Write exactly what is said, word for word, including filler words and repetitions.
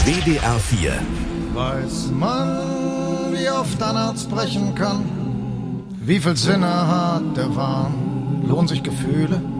W D R vier. Weiß man, wie oft ein Herz brechen kann? Wie viel Sinne hat der Wahn? Lohnen sich Gefühle?